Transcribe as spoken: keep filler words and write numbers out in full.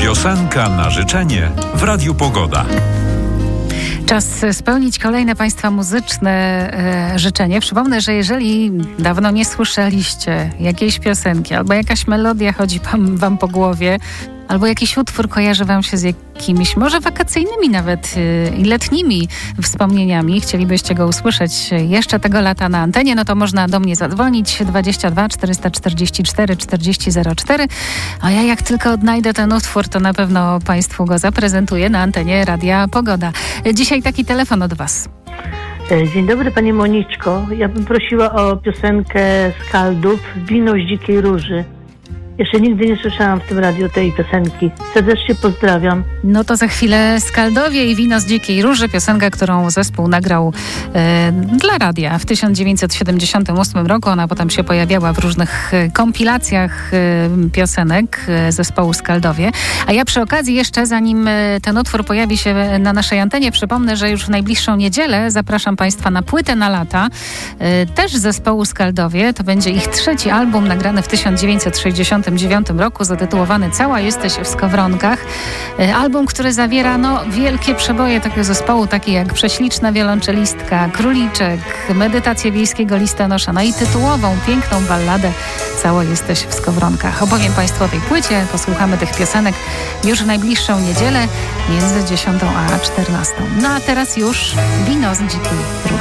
Piosenka na życzenie w Radiu Pogoda. Czas spełnić kolejne Państwa muzyczne e, życzenie. Przypomnę, że jeżeli dawno nie słyszeliście jakiejś piosenki albo jakaś melodia chodzi wam, wam po głowie, albo jakiś utwór kojarzy wam się z jakimiś, może wakacyjnymi nawet i yy, letnimi wspomnieniami, chcielibyście go usłyszeć jeszcze tego lata na antenie, no to można do mnie zadzwonić dwadzieścia dwa czterysta czterdzieści cztery czterdzieści zero cztery, a ja jak tylko odnajdę ten utwór, to na pewno Państwu go zaprezentuję na antenie Radia Pogoda. Dzisiaj taki telefon od Was. Dzień dobry Pani Moniczko, ja bym prosiła o piosenkę Skaldów Wino z dzikiej róży. Jeszcze nigdy nie słyszałam w tym radiu tej piosenki. Serdecznie pozdrawiam. No to za chwilę Skaldowie i Wino z dzikiej róży, piosenka, którą zespół nagrał e, dla radia w tysiąc dziewięćset siedemdziesiątym ósmym roku. Ona potem się pojawiała w różnych kompilacjach e, piosenek e, zespołu Skaldowie. A ja przy okazji jeszcze, zanim ten utwór pojawi się na naszej antenie, przypomnę, że już w najbliższą niedzielę zapraszam Państwa na płytę na lata. E, też zespołu Skaldowie. To będzie ich trzeci album nagrany w tysiąc dziewięćset sześćdziesiątym dziewiątym roku, zatytułowany Cała jesteś w skowronkach. Album, który zawiera no, wielkie przeboje tego zespołu, takie jak Prześliczna wiolonczelistka, Króliczek, Medytacje wiejskiego listonosza, no i tytułową, piękną balladę Cała jesteś w skowronkach. Opowiem Państwu o tej płycie, posłuchamy tych piosenek już w najbliższą niedzielę między dziesiątą a czternastą. No a teraz już Wino z dzikiej róży.